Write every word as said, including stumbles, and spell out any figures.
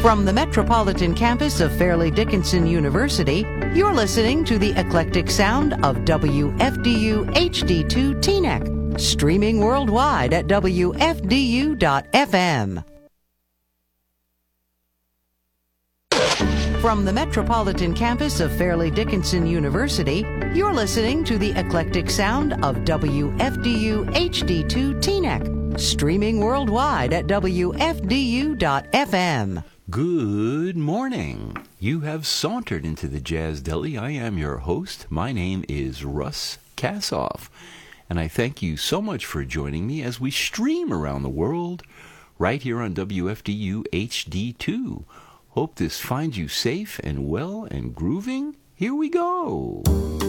From the metropolitan campus of Fairleigh Dickinson University, you're listening to the eclectic sound of W F D U H D two Teaneck, streaming worldwide at W F D U dot F M. From the metropolitan campus of Fairleigh Dickinson University, you're listening to the eclectic sound of W F D U H D two Teaneck, streaming worldwide at W F D U dot F M. Good morning. You have sauntered into the Jazz Deli. I am your host. My name is Russ Kassoff, and I thank you so much for joining me as we stream around the world right here on W F D U H D two. Hope this finds you safe and well and grooving. Here we go.